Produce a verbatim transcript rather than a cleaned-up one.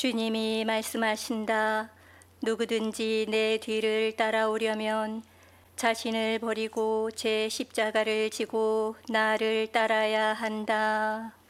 주님이 말씀하신다. 누구든지 내 뒤를 따라오려면 자신을 버리고 제 십자가를 지고 나를 따라야 한다.